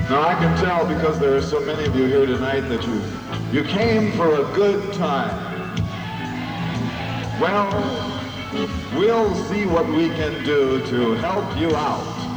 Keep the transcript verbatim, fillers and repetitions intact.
Now I can tell because there are so many of you here tonight that you, you came for a good time. Well, we'll see what we can do to help you out.